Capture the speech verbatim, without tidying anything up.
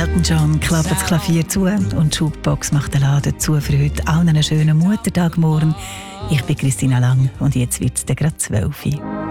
Elton John klappt das Klavier zu und die Jukebox macht den Laden zu für heute. Allen einen schönen Muttertag morgen. Ich bin Christina Lang und jetzt wird es gerade zwölf Uhr.